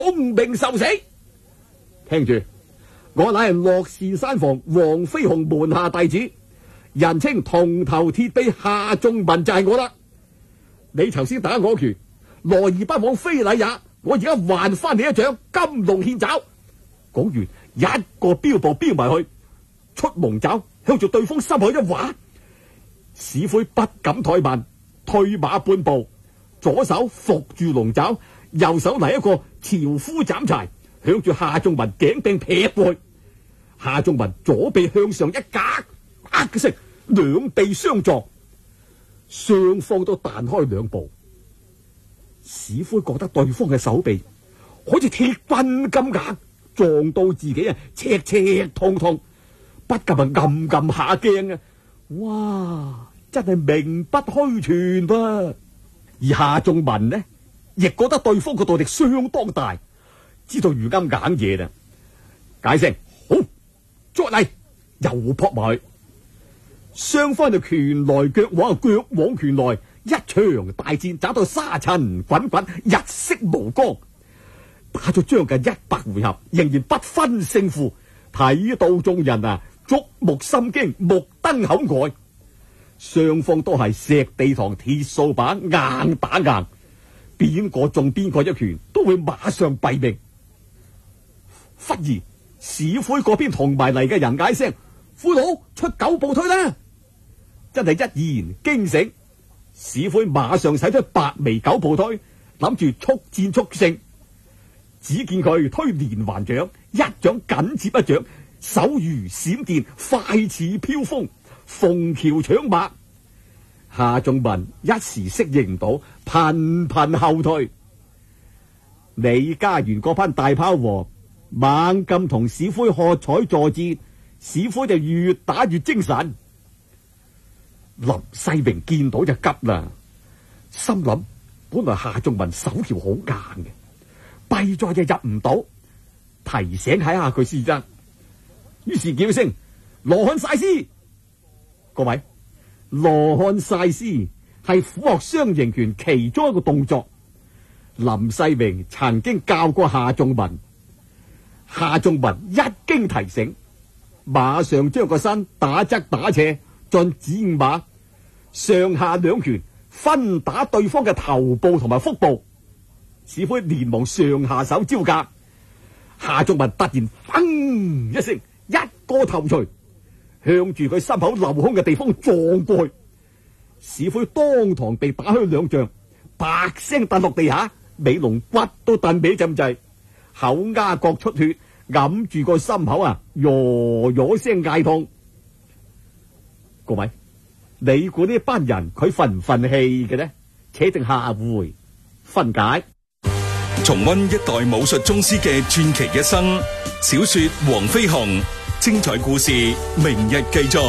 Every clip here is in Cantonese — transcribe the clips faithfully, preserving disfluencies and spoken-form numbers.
功名受死。聽住，我乃係樂善山房黃飛鴻門下弟子，人稱銅頭鐵臂夏仲文就係我啦。你頭先打我拳，來而不往非禮也。我而家還翻你一掌金龍獻爪。講完，一個標步標埋去，出龍爪向住對方心口一劃。史魁不敢怠慢，退馬半步，左手伏住龍爪，右手嚟一個樵夫斬柴，向住夏仲文頸柄劈過去。夏仲文左臂向上一格，啪嘅聲，兩臂相撞，雙方都彈開兩步。史魁覺得對方嘅手臂好似鐵棍咁硬，撞到自己啊，赤赤痛痛，不禁啊暗暗下驚啊！哇，真係名不虛傳噃。而夏仲文呢，亦覺得對方嘅道力相當大，知道如今硬嘢啦，解釋好，再嚟，又撲埋去，雙方就拳來腳往，腳往拳來，一場大戰打到沙塵滾滾，日色無光，打咗將近一百回合，仍然不分勝負，睇到眾人啊觸目心驚，目瞪口呆。雙方都係石地堂鐵掃把，硬打硬，邊個中邊個一拳都會馬上斃命。忽然史魁嗰邊同埋嚟嘅人嗌聲：魁佬出九步推啦！真係一言驚醒。史魁馬上使出白眉九步推，諗住速戰速勝。只見佢推連環掌，一掌緊接一掌，手如閃電，快似飄風，逢橋搶馬。夏仲文一時適應唔到，頻頻後退。李家園嗰班大炮王猛咁同史魁喝彩助戰，史魁就越打越精神。林世明見到就急啦，心諗本來夏仲文手條好硬嘅，弊在就入唔到，提醒睇下佢先得。於是叫聲羅漢晒師，各位，羅漢晒師係虎鶴雙形拳其中一個動作。林世明曾經教過夏仲文，夏仲文一經提醒，馬上將個身打側打斜，進子午馬，上下兩拳分打對方嘅頭部同埋腹部。史魁連忙上下手交夾，夏仲文突然砰一聲，一個頭錘向住佢心口留空嘅地方撞過去。史魁當堂被打開兩丈，白聲揼落地下，尾龍骨都揼歪浸滯，口丫角出血，揞住個心口啊，喲喲聲嗌痛。各位，你估呢班人佢忿唔忿氣嘅呢？且聽下回分解。 重溫一代武術宗師嘅傳奇一生，小說《黃飛鴻》，精彩故事明日繼續。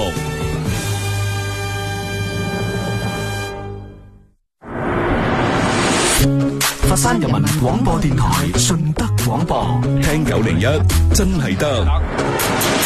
佛山人民廣播電台順德廣播， 聽九零一真係得。